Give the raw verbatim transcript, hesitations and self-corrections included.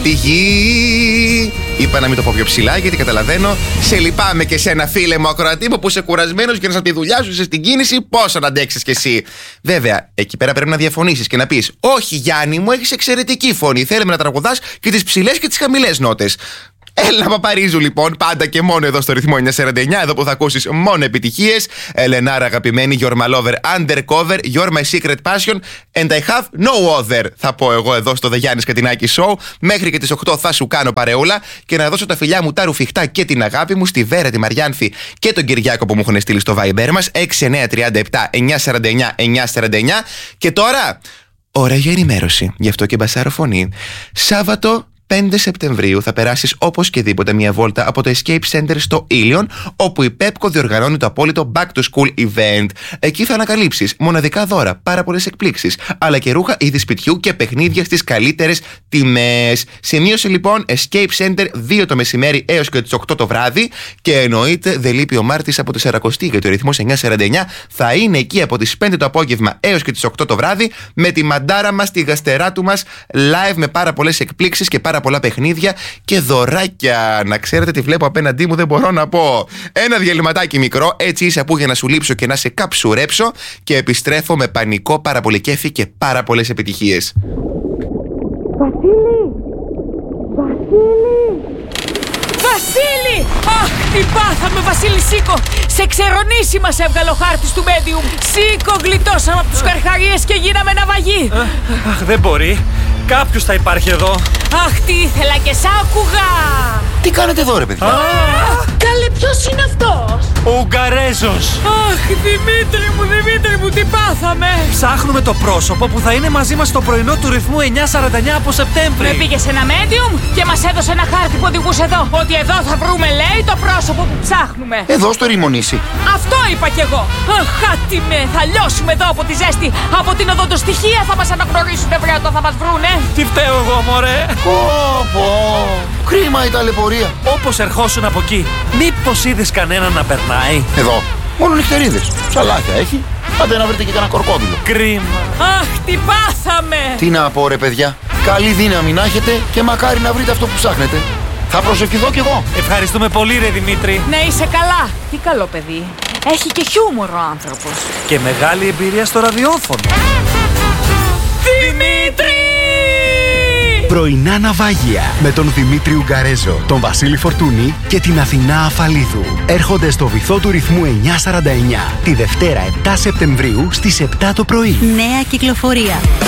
τη γη. Είπα να μην το πω πιο ψηλά γιατί καταλαβαίνω. Σε λυπάμαι και σένα, φίλε μου ακροατή μου, που είσαι κουρασμένος και να τη δουλειά σου, είσαι στην κίνηση. Πόσο να αντέξεις κι εσύ. Βέβαια, εκεί πέρα πρέπει να διαφωνήσεις και να πεις: όχι, Γιάννη μου, έχεις εξαιρετική φωνή. Θέλουμε να τραγουδάς και τις ψηλές και τις χαμηλές νότες. Έλληνα Παπαρίζου λοιπόν, πάντα και μόνο εδώ στο ρυθμό εννιακόσια σαράντα εννιά, εδώ που θα ακούσεις μόνο επιτυχίες. Ελενάρα αγαπημένη, you're my lover, undercover, you're my secret passion and I have no other. Θα πω εγώ εδώ στο The Γιάννης Κατινάκη Show. Μέχρι και τις οκτώ θα σου κάνω παρεούλα και να δώσω τα φιλιά μου τα ρουφιχτά και την αγάπη μου στη Βέρα, τη Μαριάνθη και τον Κυριάκο που μου έχουν στείλει στο Viber μας έξι εννιά τρία επτά εννιά σαράντα εννιά εννιά σαράντα εννιά. Και τώρα, ώρα για ενημέρωση. Γι' αυτό και μπασάρω φωνή. Σάββατο πέντε Σεπτεμβρίου θα περάσεις όπως και δίποτε μια βόλτα από το Escape Center στο Ήλιον, όπου η Pepco διοργανώνει το απόλυτο Back to School event. Εκεί θα ανακαλύψεις μοναδικά δώρα, πάρα πολλές εκπλήξεις, αλλά και ρούχα είδη σπιτιού και παιχνίδια στις καλύτερες τιμές. Σημείωσε λοιπόν Escape Center δύο το μεσημέρι έως και τις οκτώ το βράδυ. Και εννοείται δεν λείπει ο Μάρτης από Τεσσαρακοστή, γιατί ο ρυθμός εννιακόσια σαράντα εννιά θα είναι εκεί από τις πέντε το απόγευμα έως και τις οκτώ το βράδυ, με τη μαντάρα μας, τη γαστεράτου μας, live με πάρα πολλές εκπλήξεις και πάρα πολλά παιχνίδια και δωράκια. Να ξέρετε τι βλέπω απέναντί μου, δεν μπορώ να πω. Ένα διαλυματάκι μικρό, έτσι είσαι που για να σου λείψω και να σε καψουρέψω, και επιστρέφω με πανικό, πάρα πολύ κέφι και πάρα πολλές επιτυχίες. Βασίλη! Βασίλη! Βασίλη! Αχ, τι πάθαμε, Βασίλη, σήκω! Σε ξερονήσει μας έβγαλε ο χάρτης του Medium. Σήκω, γλιτώσαμε από τους καρχαρίες και γίναμε ναυαγοί. Αχ, δεν μπορεί. Κάποιος θα υπάρχει εδώ. Αχ, τι ήθελα και σ' άκουγα. Τι κάνετε εδώ, ρε παιδιά? Καλέ, ποιος είναι αυτός? Ο Ουγγαρέζος. Αχ, Δημήτρη μου, Δημήτρη μου, τι πάθαμε? Ψάχνουμε το πρόσωπο που θα είναι μαζί μας στο πρωινό του ρυθμού εννιακόσια σαράντα εννιά από Σεπτέμβρη. Με πήγε σε ένα Medium και μας έδωσε ένα χάρτη που οδηγούσε εδώ. Ότι εδώ θα βρούμε, λέει, το πρόσωπο που ψάχνουμε. Εδώ στο Ρημονήσι. Αυτό είπα κι εγώ. Αχ, χάτιμε, θα λιώσουμε εδώ από τη ζέστη. Από την οδοντοστοιχεία θα μας αναγνωρίσουν, βρε, όταν θα μας βρούνε. Τι φταίω εγώ, μωρέ? Πω, πω. Κρίμα η ταλαιπωρία. Όπως ερχόσουν από εκεί, μήπως είδες κανέναν να περνάει? Εδώ, μόνο νυχτερίδες. Ψαλάκια έχει. Άντε να βρείτε και κανένα κορκόδιλο. Κρίμα. Αχ, τι πάθαμε. Τι να πω, ρε παιδιά. Καλή δύναμη να έχετε και μακάρι να βρείτε αυτό που ψάχνετε. Θα προσευχηθώ κι εγώ. Ευχαριστούμε πολύ, ρε Δημήτρη. Να είσαι καλά. Τι καλό παιδί. Έχει και χιούμορ ο άνθρωπος. Και μεγάλη εμπειρία στο ραδιόφωνο. Δημήτρη! Πρωινά ναυάγια με τον Δημήτρη Ουγγαρέζο, τον Βασίλη Φορτούνη και την Αθηνά Αφαλίδου. Έρχονται στο βυθό του ρυθμού εννιακόσια σαράντα εννιά τη Δευτέρα επτά Σεπτεμβρίου στις επτά το πρωί. Νέα κυκλοφορία.